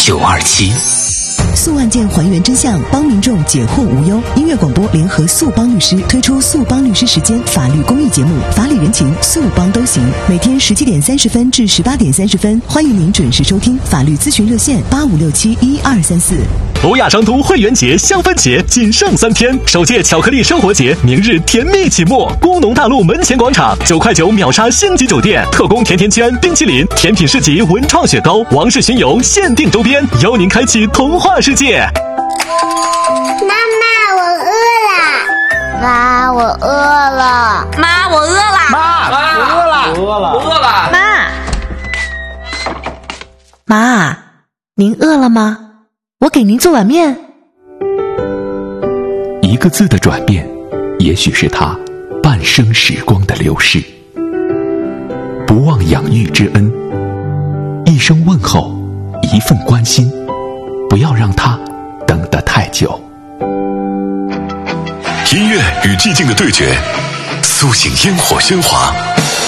927。 诉案件还原真相，帮民众解惑无忧。音乐广播联合诉帮律师推出诉帮律师时间法律公益节目，法理人情，诉帮都行。每天17点30分至18点30分，欢迎您准时收听法律咨询热线85671234。 博雅长途会员节香氛节仅剩3天，首届巧克力生活节明日甜蜜启幕，工农大路门前广场9块9秒杀星级酒店，特供甜甜圈、冰淇淋、甜品市集、文创雪糕、王氏巡游限定周边，邀您开启童话世界。 妈妈，我饿了。妈，我饿了。 妈，我饿了。 妈，我饿了。我饿了。 妈，您饿了吗？我给您做碗面。 一个字的转变，也许是他半生时光的流逝。不忘养育之恩，一声问候，一份关心，不要让他等得太久。 音乐与寂静的对决，苏醒烟火喧哗。